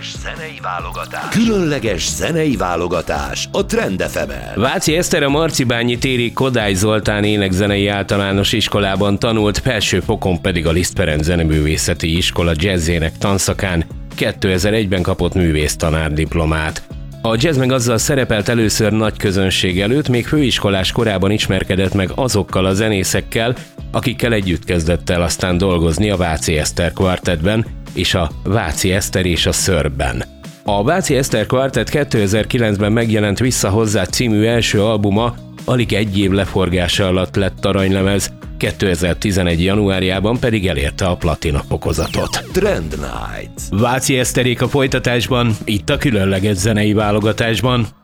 Különleges zenei válogatás a Trend FM-en. Váci Eszter a Marcibányi téri Kodály Zoltán énekzenei általános iskolában tanult, felső fokon pedig a Liszt Ferenc Zeneművészeti Iskola jazzének tanszakán 2001-ben kapott művésztanár diplomát. A jazz meg azzal szerepelt először nagy közönség előtt, még főiskolás korában ismerkedett meg azokkal a zenészekkel, akikkel együtt kezdett el aztán dolgozni a Váci Eszter kvartettben és a Váci Eszter és a Szörben. A Váci Eszter kvartett 2009-ben megjelent Vissza hozzá című első albuma alig egy év leforgása alatt lett aranylemez, 2011. januárjában pedig elérte a platina fokozatot. Trend Night. Váci Eszterék a folytatásban, itt a különleges zenei válogatásban.